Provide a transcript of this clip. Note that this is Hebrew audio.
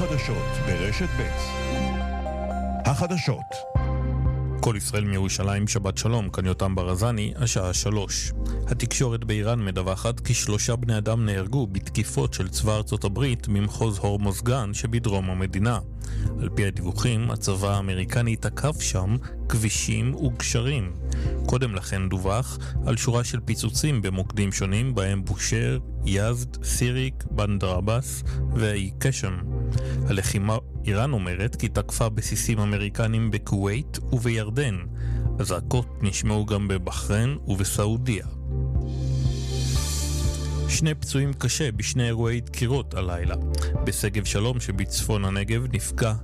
החדשות ברשת ב'. החדשות. כל ישראל מירושלים, שבת שלום, כאן יותם ברזני, השעה 3. התקשורת באיראן מדווחת כי 3 בני אדם נהרגו בתקיפות של צבא ארצות הברית ממחוז הורמוזגן שבדרום המדינה. על פי הדיווחים, הצבא האמריקני תקף שם כבישים וגשרים. קודם לכן דווח על שורה של פיצוצים במוקדים שונים בהם בושר, יזד, סיריק, בנדר עבאס והאי קשם. הלחימה איראן אומרת כי תקפה בסיסים אמריקנים בכווית ובירדן. הזעקות נשמעו גם בבחריין ובסעודיה. 2 פצועים קשה בשני אירועי דקירות הלילה. בשגב שלום שבצפון הנגב נפגע